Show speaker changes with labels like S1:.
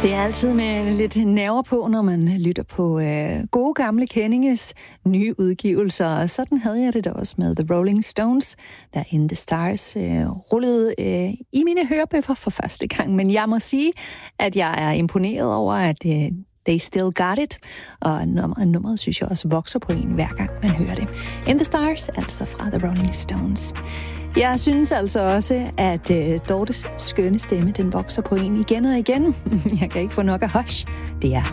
S1: Det er altid med lidt nerver på, når man lytter på gode gamle kendinges nye udgivelser. Sådan havde jeg det da også med The Rolling Stones, der In The Stars rullede i mine hørebøffer for første gang. Men jeg må sige, at jeg er imponeret over, at They Still Got It, og nummeret synes jeg også vokser på en hver gang man hører det. In The Stars, altså fra The Rolling Stones. Jeg synes altså også, at Dortes skønne stemme, den vokser på en igen og igen. Jeg kan ikke få nok af Hush. Det er